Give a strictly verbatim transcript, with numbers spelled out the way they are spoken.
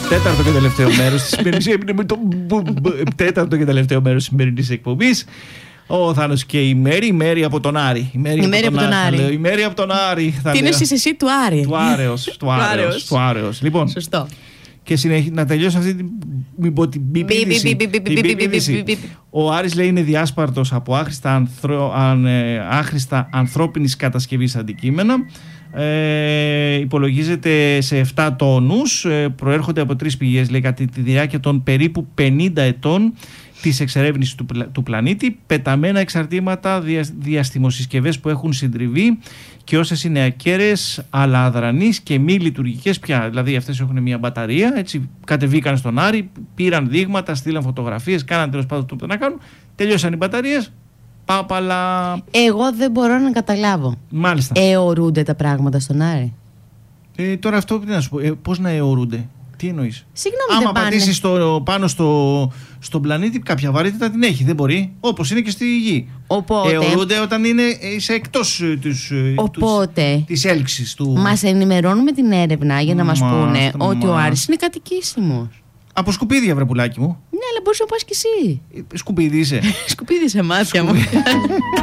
Τέταρτο και τελευταίο μέρος της σημερινής Τέταρτο και τελευταίο μέρος της σημερινής εκπομπής. Ο Θάνος και η Μέρη, η Μέρη από τον Άρη. Η Μέρη από τον, από τον Άρη. Λέω, η Μέρη από τον Άρη. Τι είναι εσύ, εσύ του Άρη. Του Άρεος. Του Άρεος. Του Άρεος. Λοιπόν. Σωστό. Και συνεχί... να τελειώσω αυτή την μπιπίδηση. Ο Άρης λέει είναι διάσπαρτος από άχρηστα, ανθρω... αν... άχρηστα ανθρώπινης κατασκευής αντικείμενα. Ε, υπολογίζεται σε επτά τόνους. Ε, προέρχονται από τρεις πηγές, λέει, κατά τη διάρκεια των περίπου πενήντα ετών της εξερεύνησης του, πλα... του πλανήτη. Πεταμένα εξαρτήματα, δια... διαστημοσυσκευές που έχουν συντριβεί και όσες είναι ακέραιες αλλά αδρανείς και μη λειτουργικές πια. Δηλαδή αυτές έχουν μια μπαταρία, έτσι κατεβήκαν στον Άρη, πήραν δείγματα, στείλαν φωτογραφίες, κάναν τέλος πάντων το που να κάνουν, τελειώσαν οι μπαταρίες, πάπαλα. Εγώ δεν μπορώ να καταλάβω. Μάλιστα. Αιωρούνται τα πράγματα στον Άρη. Ε, τώρα αυτό τι να σου πω, ε, πώς να αιωρούνται. Τι εννοείς? Συγγνώμη, άμα πατήσεις στο, πάνω στο, στον πλανήτη, κάποια βαρύτητα την έχει. Δεν μπορεί. Όπως είναι και στη γη. Οπότε, αιωρούνται όταν είναι σε εκτός τους, οπότε, της έλξης του. Μας ενημερώνουν με την έρευνα για να μας Μα, πούνε μα. ότι ο Άρης είναι κατοικήσιμος. Από σκουπίδια, βρε πουλάκι μου. Ναι, αλλά μπορείς να πας κι εσύ. Σκουπίδι είσαι. Σκουπίδι σε μάτια μου.